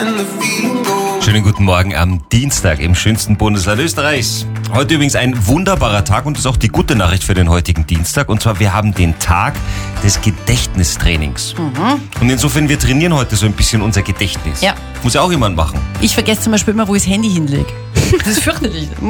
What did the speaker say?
Schönen guten Morgen am Dienstag im schönsten Bundesland Österreichs. Heute übrigens ein wunderbarer Tag und das ist auch die gute Nachricht für den heutigen Dienstag. Und zwar, wir haben den Tag des Gedächtnistrainings. Und insofern, wir trainieren heute so ein bisschen unser Gedächtnis. Ja. Muss ja auch jemand machen. Ich vergesse zum Beispiel immer, wo ich das Handy hinlege. Das ist fürchterlich.